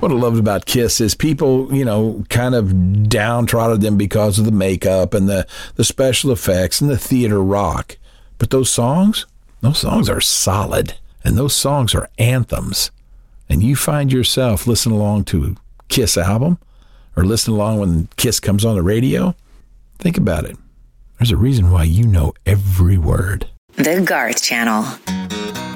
What I loved about Kiss is people, kind of downtrodden them because of the makeup and the special effects and the theater rock. But those songs are solid. And those songs are anthems. And you find yourself listening along to a Kiss album or listening along when Kiss comes on the radio. Think about it. There's a reason why you know every word. The Garth Channel.